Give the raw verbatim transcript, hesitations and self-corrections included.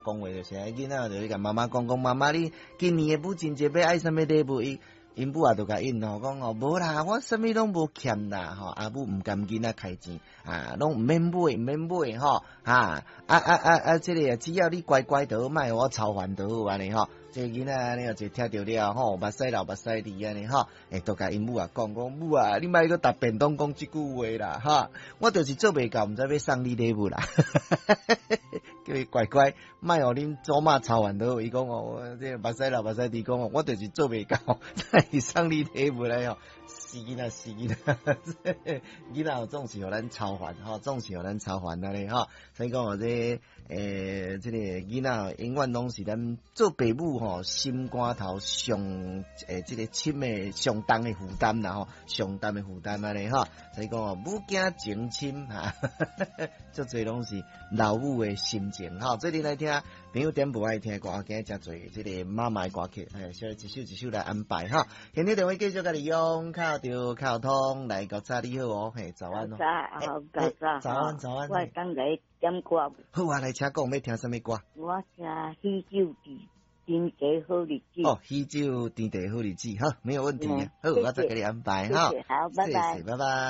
讲话就是囡仔就是甲妈妈讲讲，妈妈你今年的母亲节要爱什么礼物？伊因母啊，就甲因吼讲哦，无啦，我什么拢无欠啦，吼，阿母毋甘囡仔开钱啊，拢毋免买，毋免买吼，啊啊啊啊啊，即、这个只要你乖乖就好，莫我操烦就好安尼吼。这囡仔安尼就听着了吼，目屎流目屎滴安尼吼，诶，都甲因母啊讲讲母啊，你莫搁逐便当讲即句话啦，哈，我就是做袂到，毋知要送你礼物啦，叫伊乖乖，莫互恁祖妈操烦倒，伊讲哦，这目屎流目屎滴讲哦，我就是做袂到，再送你礼物来哦。是囡仔，是囡仔，囡仔总是互咱操烦吼，总是互咱操烦安尼吼。所以讲哦，这诶，这个囡仔永远拢是咱做爸母吼心肝头上诶，这个深诶上重诶负担啦吼，上重诶负担安尼吼。所以讲哦，母囝情深哈，足侪拢是老母诶心情吼。最近来听朋友点无爱听歌，今日真侪这个妈妈诶歌曲，诶，小一首一首来安排哈。今日电话继续甲你用靠着靠通来搞早你好哦，嘿，早安哦。 早好，早早。 早安早安。 我刚来点歌。 好啊，来请讲要听什么歌？ 我听喜酒甜地好日子。 哦，喜酒甜地好日子，好，没有问题。好，我再给你安排哈。 谢谢，好，拜拜。 谢谢，拜拜。